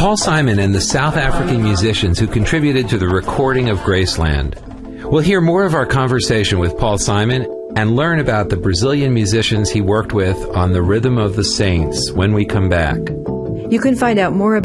Paul Simon and the South African musicians who contributed to the recording of Graceland. We'll hear more of our conversation with Paul Simon and learn about the Brazilian musicians he worked with on the Rhythm of the Saints when we come back. You can find out more about